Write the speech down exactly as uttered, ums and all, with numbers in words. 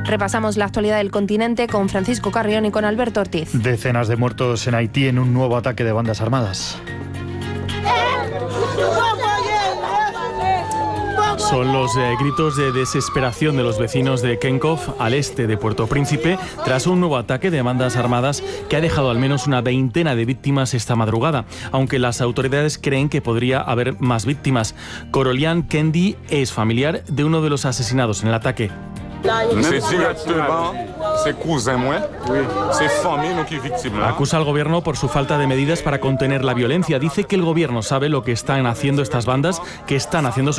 Repasamos la actualidad del continente con Francisco Carrión y con Alberto Ortiz. Decenas de muertos en Haití en un nuevo ataque de bandas armadas. Son los eh, gritos de desesperación de los vecinos de Kenkov, al este de Puerto Príncipe, tras un nuevo ataque de bandas armadas que ha dejado al menos una veintena de víctimas esta madrugada, aunque las autoridades creen que podría haber más víctimas. Corolian Kendi es familiar de uno de los asesinados en el ataque. Acusa al gobierno por su falta de medidas para contener la violencia. Dice que el gobierno sabe lo que están haciendo estas bandas, que están haciendo su